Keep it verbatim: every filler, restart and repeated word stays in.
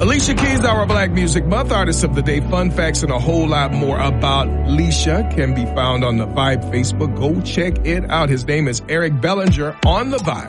Alicia Keys, our Black Music Month Artist of the Day. Fun facts and a whole lot more about Alicia can be found on the Vibe Facebook. Go check it out. His name is Eric Bellinger on the Vibe.